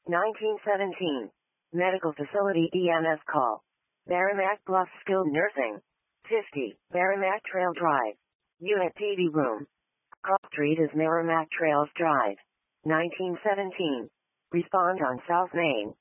1917. Medical Facility EMS call. Merrimack Bluff Skilled Nursing. 50. Merrimack Trail Drive. Unit PD Room. Call Street is Merrimack Trails Drive. 1917. Respond on South Main.